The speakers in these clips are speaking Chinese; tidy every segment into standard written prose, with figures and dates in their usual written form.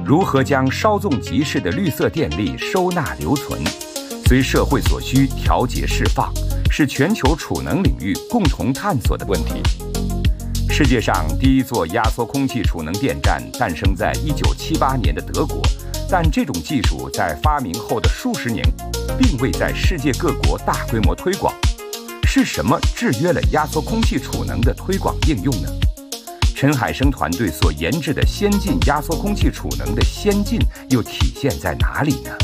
如何将稍纵即逝的绿色电力收纳留存，随社会所需调节释放，是全球储能领域共同探索的问题。世界上第一座压缩空气储能电站诞生在1978年的德国，但这种技术在发明后的数十年，并未在世界各国大规模推广。是什么制约了压缩空气储能的推广应用呢？陈海生团队所研制的先进压缩空气储能的先进又体现在哪里呢？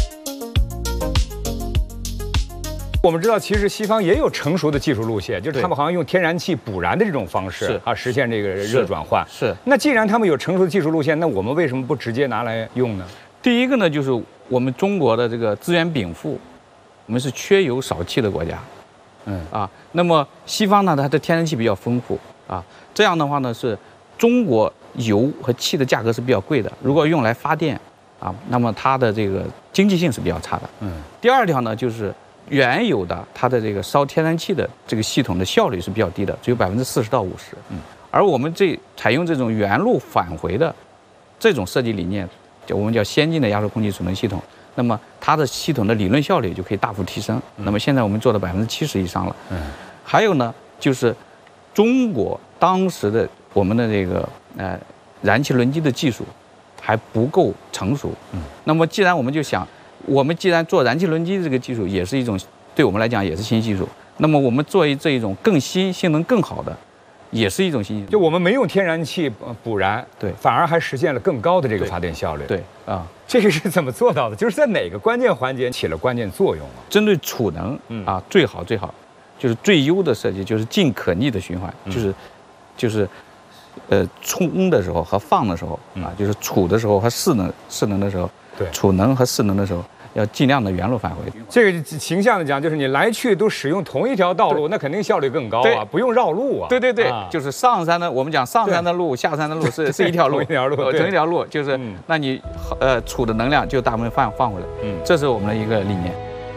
我们知道，其实西方也有成熟的技术路线，就是他们好像用天然气补燃的这种方式实现这个热转换。 是。 那既然他们有成熟的技术路线，那我们为什么不直接拿来用呢？ 第一个呢，就是我们中国的这个资源禀赋，我们是缺油少气的国家。那么西方呢，它的天然气比较丰富啊，这样的话呢，是中国油和气的价格是比较贵的，如果用来发电啊，那么它的这个经济性是比较差的。第二条呢，就是原有的它的这个烧天然气的这个系统的效率是比较低的，只有40%到50%。而我们采用这种原路返回的这种设计理念，我们叫先进的压缩空气储能系统。那么它的系统的理论效率就可以大幅提升。那么现在我们做到70%以上了。还有呢，就是中国当时的我们的这个燃气轮机的技术还不够成熟。那么既然我们就想，我们既然做燃气轮机这个技术也是一种对我们来讲也是新技术，那么我们做这一种更新、性能更好的，也是一种新技术。 就我们没用天然气补燃， 对， 反而还实现了更高的这个发电效率。 对啊， 这个是怎么做到的？就是在哪个关键环节起了关键作用啊？ 针对储能最好就是最优的设计，就是尽可逆的循环，就是充的时候和放的时候就是储的时候和适能的时候， 对，储能和适能的时候要尽量的原路返回。 这个形象的讲，就是你来去都使用同一条道路，那肯定效率更高啊，不用绕路啊。 对，就是上山的，我们讲上山的路、下山的路是一条路，同一条路，就是那你储的能量就大部分放回来。这是我们的一个理念。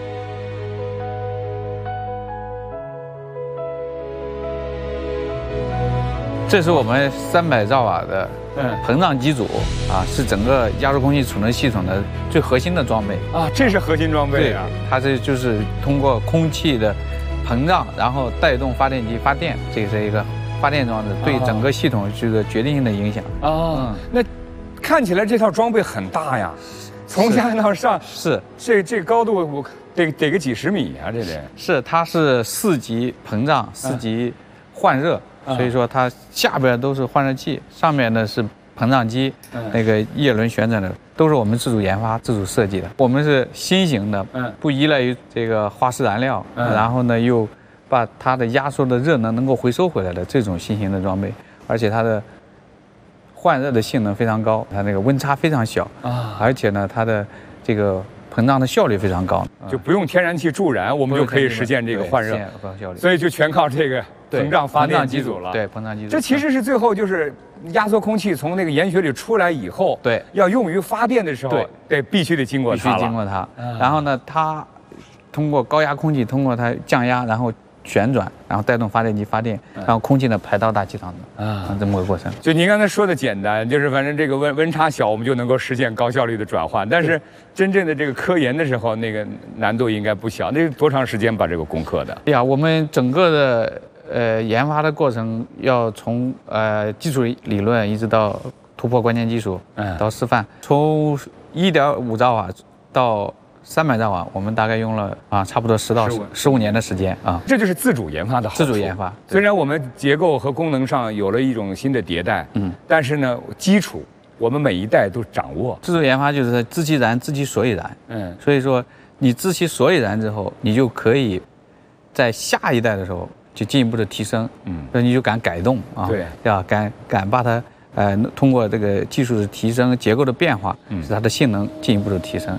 这是我们300兆瓦的膨胀机组是整个压缩空气储能系统的最核心的装备啊，这是核心装备啊。 它就是通过空气的膨胀，然后带动发电机发电，这是一个发电装置，对整个系统是个决定性的影响啊。那看起来这套装备很大呀，从下到上这高度我得个几十米啊，这得是它是4级膨胀，4级换热。所以说它下边都是换热器，上面呢是膨胀机，那个叶轮旋转的都是我们自主研发、自主设计的。我们是新型的，不依赖于这个化石燃料，然后呢又把它的压缩的热能够回收回来的这种新型的装备，而且它的换热的性能非常高，它那个温差非常小而且呢它的这个膨胀的效率非常高， 就不用天然气助燃，我们就可以实现这个换热，所以就全靠这个膨胀发电机组了。 对，膨胀机组。 这其实是最后就是压缩空气从那个岩穴里出来以后， 对， 要用于发电的时候，必须得经过它了。 必须经过它。然后呢，它通过高压空气，通过它降压，然后旋转，然后带动发电机发电，然后空气呢排到大气层这么个过程。 就您刚才说的简单，就是反正这个温差小，我们就能够实现高效率的转换。但是真正的这个科研的时候，那个难度应该不小。那是多长时间把这个攻克的？ 对呀，我们整个的研发的过程要从基础理论一直到突破关键技术，到示范，从1.5兆瓦到300兆瓦，我们大概用了差不多10到15年的时间这就是自主研发的好处。 自主研发， 虽然我们结构和功能上有了一种新的迭代，但是呢，基础我们每一代都掌握。 自主研发就是知其然，知其所以然。所以说你知其所以然之后，你就可以在下一代的时候就进一步的提升，所以你就敢改动对， 敢把它通过这个技术的提升、结构的变化，使它的性能进一步的提升。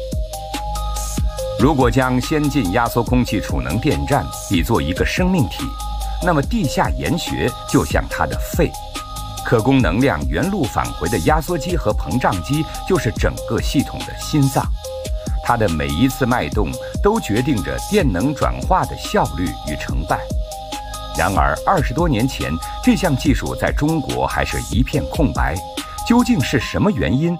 如果将先进压缩空气储能电站比作一个生命体，那么地下岩穴就像它的肺，可供能量原路返回的压缩机和膨胀机就是整个系统的心脏。它的每一次脉动都决定着电能转化的效率与成败。然而20多年前，这项技术在中国还是一片空白。究竟是什么原因